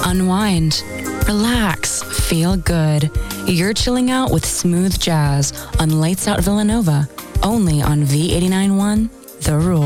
unwind, relax, feel good. You're chilling out with smooth jazz on Lights Out Villanova, only on V89.1 The Rule.